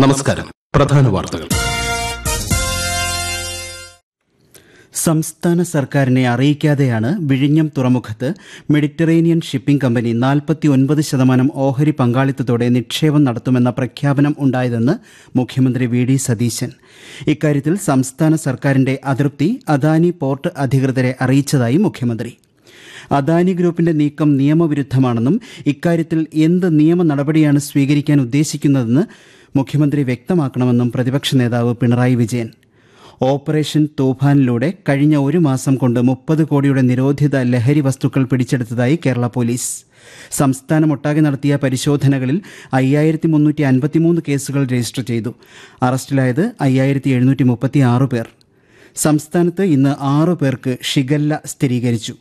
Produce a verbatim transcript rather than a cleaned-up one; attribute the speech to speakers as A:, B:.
A: നമസ്കാരം. പ്രധാന വാർത്തകൾ.
B: സംസ്ഥാന സർക്കാരിനെ അറിയിക്കാതെയാണ് വിഴിഞ്ഞം തുറമുഖത്ത് മെഡിറ്ററേനിയൻ ഷിപ്പിംഗ് കമ്പനി നാൽപ്പത്തി ഒൻപത് ശതമാനം ഓഹരി പങ്കാളിത്തത്തോടെ നിക്ഷേപം നടത്തുമെന്ന പ്രഖ്യാപനം ഉണ്ടായതെന്ന് മുഖ്യമന്ത്രി വി ഡി സതീശൻ. ഇക്കാര്യത്തിൽ സംസ്ഥാന സർക്കാരിന്റെ അതൃപ്തി അദാനി പോർട്ട് അധികൃതരെ അറിയിച്ചതായി മുഖ്യമന്ത്രി. അദാനി ഗ്രൂപ്പിന്റെ നീക്കം നിയമവിരുദ്ധമാണെന്നും ഇക്കാര്യത്തിൽ എന്ത് നിയമ നടപടിയാണ് സ്വീകരിക്കാൻ ഉദ്ദേശിക്കുന്നതെന്ന് മുഖ്യമന്ത്രി വ്യക്തമാക്കണമെന്നും പ്രതിപക്ഷ നേതാവ് പിണറായി വിജയൻ. ഓപ്പറേഷൻ തൂഫാനിലൂടെ കഴിഞ്ഞ ഒരു മാസം കൊണ്ട് മുപ്പത് കോടിയുടെ നിരോധിത ലഹരി വസ്തുക്കൾ പിടിച്ചെടുത്തതായി കേരള പോലീസ്. സംസ്ഥാനമൊട്ടാകെ നടത്തിയ പരിശോധനകളിൽ അയ്യായിരത്തി മുന്നൂറ്റി അൻപത്തിമൂന്ന് കേസുകൾ രജിസ്റ്റർ ചെയ്തു. അറസ്റ്റിലായത് അയ്യായിരത്തി എഴുന്നൂറ്റി മുപ്പത്തി ആറ് പേർ. സംസ്ഥാനത്ത് ഇന്ന് ആറു പേർക്ക് ഷിഗല്ല സ്ഥിരീകരിച്ചു.